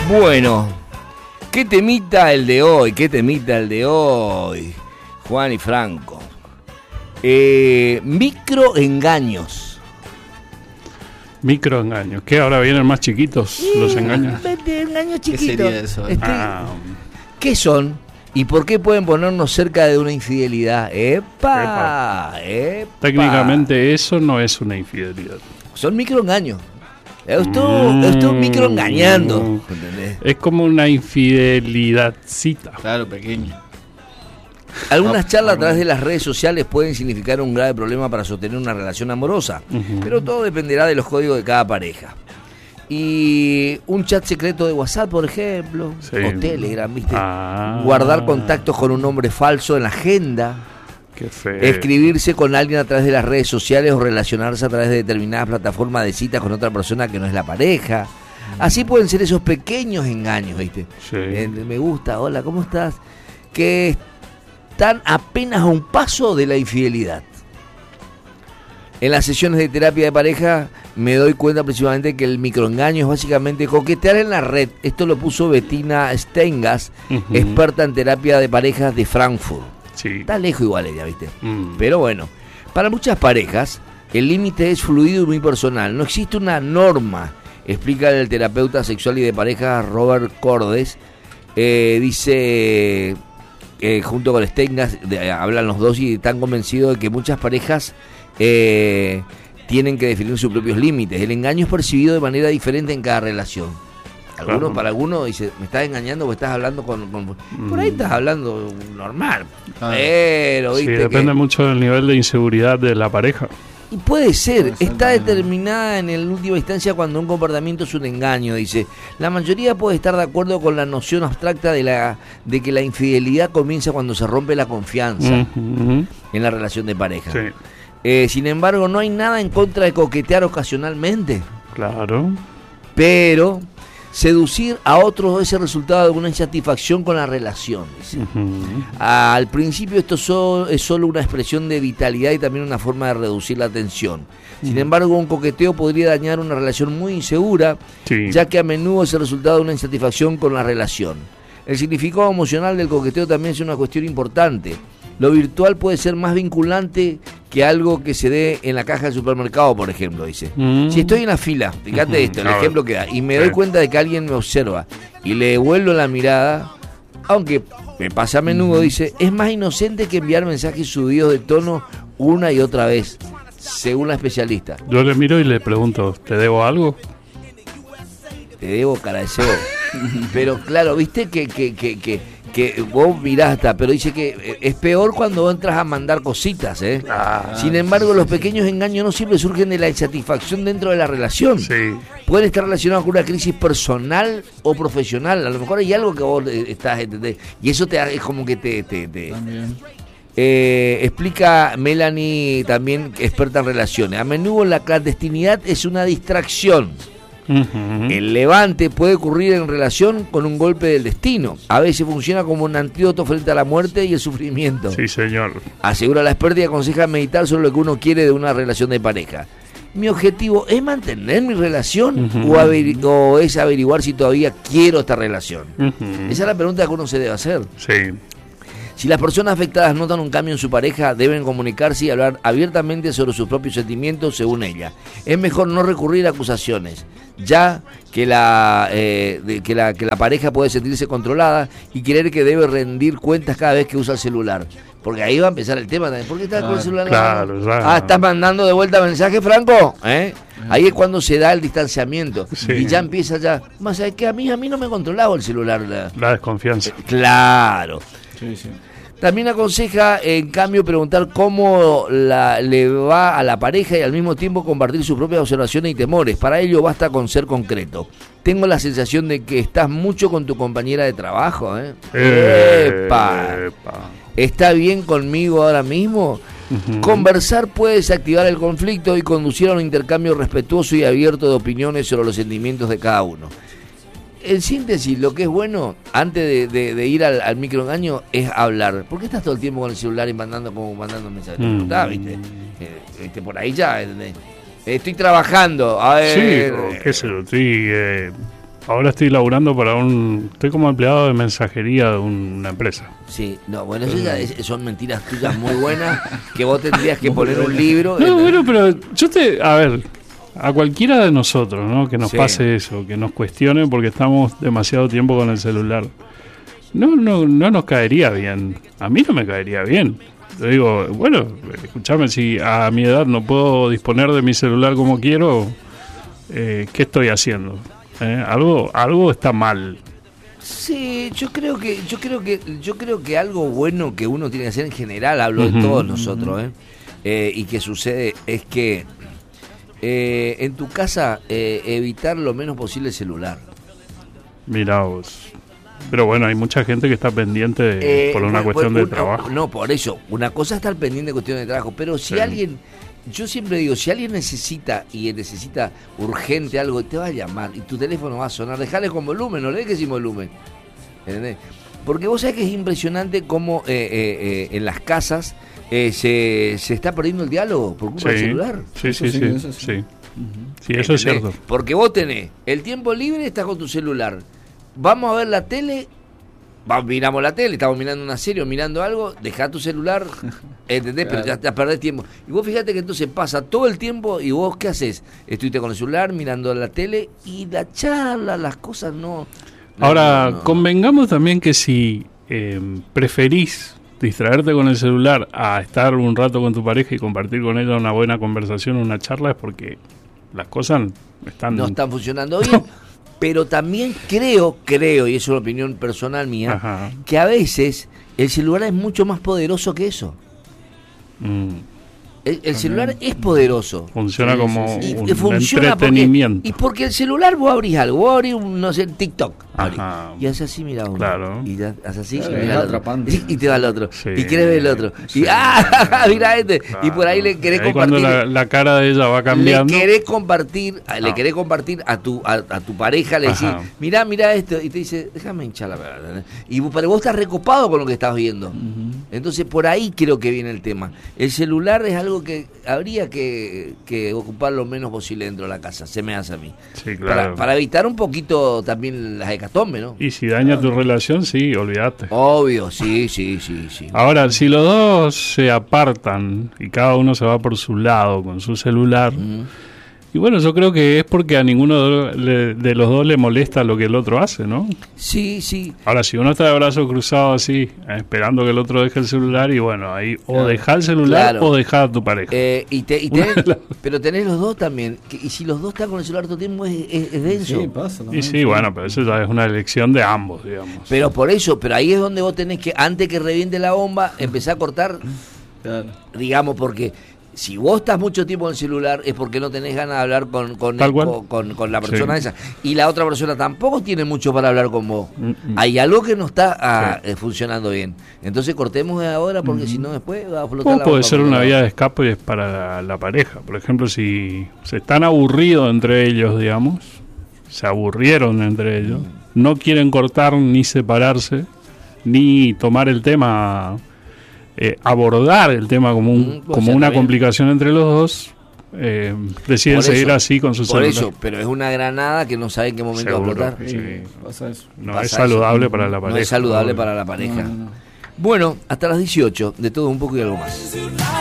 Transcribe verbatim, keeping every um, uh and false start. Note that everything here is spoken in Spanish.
Bueno, ¿qué temita el de hoy? ¿Qué temita el de hoy? Juan y Franco. Eh, microengaños. Microengaños. ¿Qué ahora vienen más chiquitos Sí, los engaños? Engaños chiquitos. ¿Qué sería eso? Este, Ah, ¿Qué son? ¿Y por qué pueden ponernos cerca de una infidelidad? ¡Epa! ¡Epa! técnicamente eso no es una infidelidad. Son microengaños. Esto, Mm. esto microengañando. ¿Entendés? Es como una infidelidadcita. Claro, pequeño. Algunas No, charlas a no, través no. de las redes sociales pueden significar un grave problema para sostener una relación amorosa, Ujú. pero todo dependerá de los códigos de cada pareja. Y un chat secreto de WhatsApp, por ejemplo, Sí. o Telegram, ¿viste? Ah. Guardar contactos con un nombre falso en la agenda, Qué feo. escribirse con alguien a través de las redes sociales o relacionarse a través de determinadas plataformas de citas con otra persona que no es la pareja. Así pueden ser esos pequeños engaños, ¿viste? Sí. Eh, me gusta, hola, ¿cómo estás? Que están apenas a un paso de la infidelidad. En las sesiones de terapia de pareja me doy cuenta principalmente que el microengaño es básicamente coquetear en la red. Esto lo puso Bettina Stengas, Ujú. experta en terapia de parejas de Frankfurt. Sí. Está lejos igual ella, ¿viste? Mm. Pero bueno, para muchas parejas el límite es fluido y muy personal. No existe una norma, explica el terapeuta sexual y de parejas Robert Cordes. Eh, dice, eh, junto con Stengas, de- hablan los dos y están convencidos de que muchas parejas eh, tienen que definir sus propios límites. El engaño es percibido de manera diferente en cada relación. Algunos, Claro. para algunos dice, me estás engañando o estás hablando con, con- por ahí estás hablando normal, Ah. pero Sí, viste depende que, mucho del nivel de inseguridad de la pareja. y puede ser, Puede ser está también. determinada en el última instancia cuando un comportamiento es un engaño, dice. La mayoría puede estar de acuerdo con la noción abstracta de la de que la infidelidad comienza cuando se rompe la confianza Ujú. en la relación de pareja. Sí, Eh, sin embargo, no hay nada en contra de coquetear ocasionalmente, claro. pero seducir a otros es el resultado de una insatisfacción con la relación, dice. Ujú. Al principio esto so- es solo una expresión de vitalidad y también una forma de reducir la tensión. Sin embargo, un coqueteo podría dañar una relación muy insegura, Sí. ya que a menudo es el resultado de una insatisfacción con la relación. El significado emocional del coqueteo también es una cuestión importante. Lo virtual puede ser más vinculante que algo que se dé en la caja del supermercado, por ejemplo, dice. Mm. Si estoy en la fila, fíjate Ujú. esto, el A ver. ejemplo que da, y me Sí. doy cuenta de que alguien me observa y le devuelvo la mirada, aunque me pasa a menudo, dice, es más inocente que enviar mensajes subidos de tono una y otra vez, según la especialista. Yo le miro y le pregunto, ¿te debo algo? Te debo cara de cebo. Pero claro, viste que, que, que, que, que vos mirás hasta, pero dice que eh, es peor cuando vos entras a mandar cositas, ¿eh? Ah, Sin embargo, los pequeños engaños no siempre surgen de la insatisfacción dentro de la relación. Sí. Pueden estar relacionados con una crisis personal o profesional. A lo mejor hay algo que vos eh, estás, ¿entendés? Y eso te ha- es como que te... te, te- También. Eh, explica Melanie, también experta en relaciones. A menudo la clandestinidad es una distracción. Ujú. El levante puede ocurrir en relación con un golpe del destino. A veces funciona como un antídoto frente a la muerte y el sufrimiento. Sí, señor. Asegura la experta y aconseja meditar sobre lo que uno quiere de una relación de pareja. Mi objetivo es mantener mi relación Ujú. o, averi- o es averiguar si todavía quiero esta relación. Ujú. Esa es la pregunta que uno se debe hacer. Sí. Si las personas afectadas notan un cambio en su pareja, deben comunicarse y hablar abiertamente sobre sus propios sentimientos, según ella. Es mejor no recurrir a acusaciones, ya que la, eh, de- que la, que la pareja puede sentirse controlada y creer que debe rendir cuentas cada vez que usa el celular. Porque ahí va a empezar el tema también. ¿Por qué estás con el celular en la Claro, mano? claro. Ah, ¿estás mandando de vuelta mensaje, Franco? ¿Eh? Ahí es cuando se da el distanciamiento. Sí. Y ya empieza ya. Más es que a mí, a mí no me controlaba el celular. la- La desconfianza. Claro. Sí, sí. También aconseja, en cambio, preguntar cómo la, le va a la pareja y al mismo tiempo compartir sus propias observaciones y temores. Para ello basta con ser concreto. Tengo la sensación de que estás mucho con tu compañera de trabajo, ¿eh? ¡Epa! Epa. ¿Está bien conmigo ahora mismo? Ujú. Conversar puede desactivar el conflicto y conducir a un intercambio respetuoso y abierto de opiniones sobre los sentimientos de cada uno. En síntesis, lo que es bueno antes de, de- de ir al, al microengaño es hablar. ¿Por qué estás todo el tiempo con el celular y mandando como mandando mensajes? Mm. No está, ¿viste? Eh, este, por ahí ya, ¿entendés? Estoy trabajando. A Sí, ver, o qué sé yo, sí, eh, Ahora estoy laburando para un... Estoy como empleado de mensajería de una empresa. Sí, no, bueno, eso ya es- son mentiras tuyas muy buenas, que vos tendrías que poner un libro. No, en- bueno, pero yo te... A ver, a cualquiera de nosotros, ¿no? Que nos Sí. pase eso, que nos cuestione porque estamos demasiado tiempo con el celular. No, no, no nos caería bien. A mí no me caería bien. Yo digo, bueno, escúchame, si a mi edad no puedo disponer de mi celular como quiero, eh, ¿qué estoy haciendo? ¿Eh? Algo, algo está mal. Sí, yo creo que, yo creo que, yo creo que algo bueno que uno tiene que hacer en general, hablo Ujú. de todos nosotros, ¿eh? Eh, y que sucede es que eh, en tu casa eh, evitar lo menos posible el celular. Mirá vos. Pero bueno, hay mucha gente que está pendiente de- Eh, por una bueno, cuestión bueno, de no, trabajo. No, por eso, una cosa es estar pendiente de cuestión de trabajo, pero si Sí. alguien, yo siempre digo, si alguien necesita y necesita urgente algo, te va a llamar y tu teléfono va a sonar, dejale con volumen, no le dejes sin volumen. ¿Entendés? Porque vos sabés que es impresionante cómo eh, eh, eh, en las casas eh, se, se está perdiendo el diálogo por culpa del Sí, celular. sí, Eso sí, sí, sí, eso sí. sí. Sí, eso es ¿Entendés? cierto. Porque vos tenés el tiempo libre, estás con tu celular. Vamos a ver la tele, va, miramos la tele, estamos mirando una serie o mirando algo, dejá tu celular, ¿entendés? Pero ya, ya perdés tiempo. Y vos fíjate que entonces pasa todo el tiempo y vos, ¿qué haces? Estuviste con el celular, mirando la tele y la charla, las cosas no... no, Ahora, no, no. convengamos también que si eh, preferís distraerte con el celular a estar un rato con tu pareja y compartir con ella una buena conversación, una charla, es porque las cosas están... No están funcionando bien, pero también creo, creo, y eso es una opinión personal mía, Ajá. que a veces el celular es mucho más poderoso que eso. Mm, El, el celular es poderoso. funciona Sí, como sí, sí. Y, un y funciona porque, entretenimiento. y porque el celular vos abrís algo, vos abrís un, no sé, TikTok, abrís, Ajá. y haces así, mira uno, Claro. y ya haces así, Claro, y es mira al otro, atrapante. y, y te va al otro, Sí. y querés ver el otro, Sí. y ¡ah! Mira este, y por ahí le querés Ahí cuando compartir, la, la cara de ella va cambiando. le querés compartir, a- le Ah. querés compartir a tu a, a tu pareja, le decís, Ajá. mirá, mirá esto, y te dice, déjame hinchar la verdad, y vos, pero vos estás recopado con lo que estás viendo. Entonces por ahí creo que viene el tema. El celular es algo que habría que, que ocupar lo menos posible dentro de la casa, se me hace a mí. Sí, Para, claro. para evitar un poquito también las hecatombes, ¿no? Y si daña tu relación, sí, olvídate. Obvio, sí, sí, sí, sí. Ahora, si los dos se apartan y cada uno se va por su lado con su celular, Mm. y bueno, yo creo que es porque a ninguno de, le- de los dos le molesta lo que el otro hace, ¿no? Sí, sí. Ahora, si uno está de brazo cruzado así, eh, esperando que el otro deje el celular, y bueno, ahí o Claro. deja el celular Claro. o deja a tu pareja. Eh, y te, y Una tenés- de las- pero tenés los dos también. Que- y si los dos están con el celular todo el tiempo es, es- es denso. Sí, pasa. y también, sí, bueno, pero eso ya es una elección de ambos, digamos. Pero por eso, pero ahí es donde vos tenés que, antes que reviente la bomba, empezar a cortar, Claro. digamos, porque si vos estás mucho tiempo en el celular es porque no tenés ganas de hablar con, con, Tal cual. con, con- con la persona Sí. esa. Y la otra persona tampoco tiene mucho para hablar con vos. Mm, mm. Hay algo que no está ah, Sí. eh, funcionando bien. Entonces cortemos de ahora porque si no después va a flotar O la puede bomba ser por una otro vía lado. de escape para la, la pareja. Por ejemplo, si se están aburridos entre ellos, digamos, se aburrieron entre ellos, no quieren cortar ni separarse, ni tomar el tema, eh, abordar el tema como, un, Mm, pues como ya una está bien. complicación entre los dos, eh, deciden Por seguir eso, así con su Por celular. eso, pero es una granada que no sabe en qué momento va a Seguro. explotar. Sí, Sí. pasa eso. No Pasa es eso. saludable para la pareja. No es saludable obvio. para la pareja. No, no, no. Bueno, hasta las dieciocho, de todo un poco y algo más.